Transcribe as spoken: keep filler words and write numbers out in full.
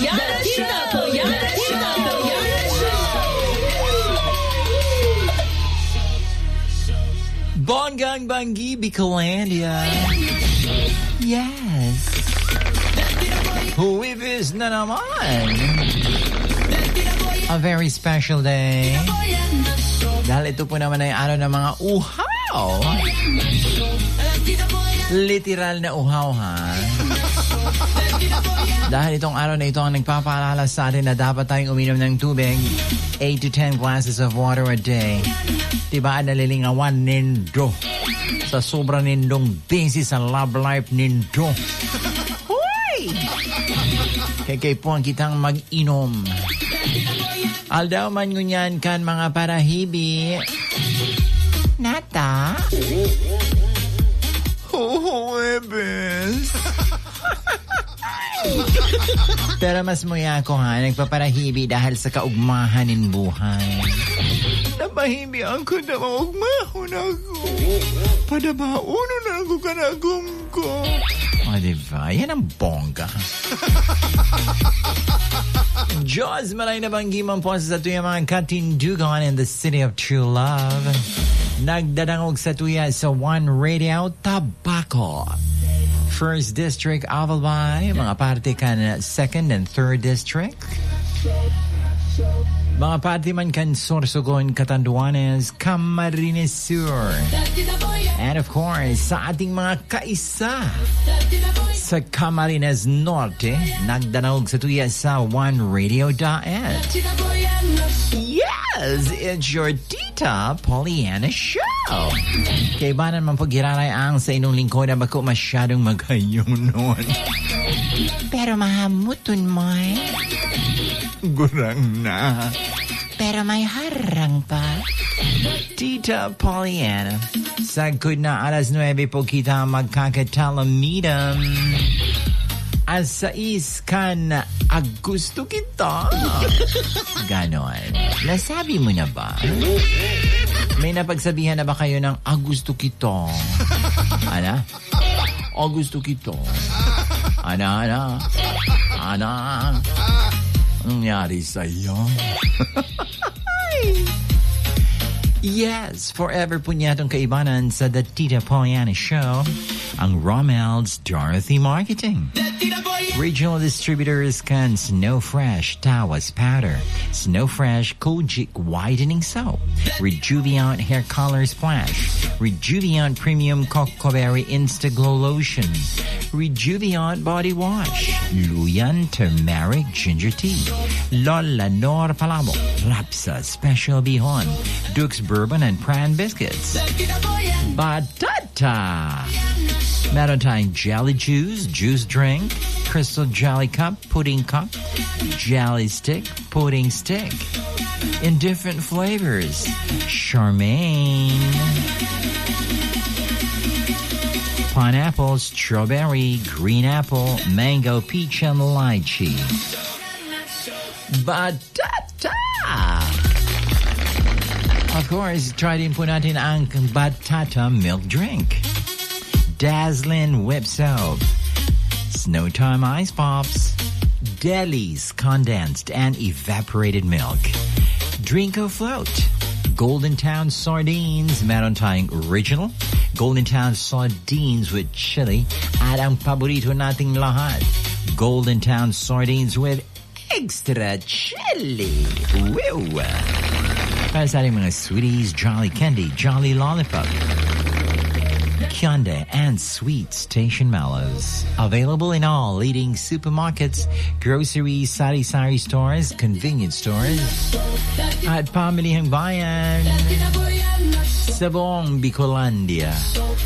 Toyana Show! Toyana Show! Toyana Show! Bonggang Banggi, Bicolandia. Yes. Huwibis na naman. A very special day. Dahil ito po naman ay araw ng mga uhaw. Literal na uhaw, ha? Dahil itong araw na ito ang nagpapaalala sa atin na dapat tayong uminom ng tubig, eight to ten glasses of water a day. Diba nalilingawan nindo sa sobrang nindong busy sa love life nindo. Hoy! Kaya po ang kitang mag-inom. Aldaw man ngunyan kan mga parahibi. Nata? Huwebes. Pero mas muya ko ha, nagpaparahibi dahil sa kaugmahan ng buhay. Napahibi ako na maugmahon ako. Padabauno na ako kanagom ko. O, oh, diba? Yan ang bongga. Diyos, malay na banggi man po sa tuya mga katindugan in the city of true love. Nagdadangog sa tuya sa One Radio Tabaco. First District, Avalbay. Mga parte kan Second and Third District. Mga parte man kan Sorsogon, Catanduanes, Camarines Sur. And of course, sa ating mga kaisa sa Camarines Norte, nagdanaog sa tuya sa One Radio Daet. Yes, it's your Tita Pollyanna Show. Kaya ba naman pag-iraray ang sa inong lingkod na bako masyadong maghayon nun? Pero mahamuton mo eh. Gurang na. Pero may harang pa. Tita Pollyanna, sagkod na alas nuebe po kita magkakatalamitam. As sa iskan, agusto kita. Ganon. Nasabi mo na ba? May napagsabihan na ba kayo ng agusto kita? Ana? Agusto kita. Ana, ana. Ana. Anong nangyari sa'yo? Yes, forever po niya itong kaibanan sa The Tita Pollyanna Show, ang Rommel's Dorothy Marketing. Regional distributors can Snow Fresh Tawas Powder, Snow Fresh Kojic Whitening Soap, Rejuviant Hair Color Splash, Rejuviant Premium Cocoberry Insta Glow Lotion, Rejuviant Body Wash, Luyan Turmeric Ginger Tea, Lola Nor Palabo, Rapsa Special Bihon, Duke's Bourbon and Pran Biscuits, Batata, meron tayong Jelly Juice, Juice Drink, Crystal Jelly Cup, Pudding Cup, Jelly Stick, Pudding Stick, in different flavors, Charmaine, pineapple, strawberry, green apple, mango, peach, and lychee. Batata! Of course, try din po natin ang Batata Milk Drink. Dazzling Whip Soap, Snow Time Ice Pops, Deli's Condensed and Evaporated Milk, Drinko Float, Golden Town Sardines, meron tayong original, Golden Town Sardines with chili, at ang paborito nating lahat, Golden Town Sardines with extra chili. Woo! Para sa ating mga sweeties, Jolly Candy, Jolly Lollipop, Hyundai, and Sweet Station Mellows. Available in all leading supermarkets, groceries, sari-sari stores, convenience stores, at pamilihang bayan sa buong Bicolandia.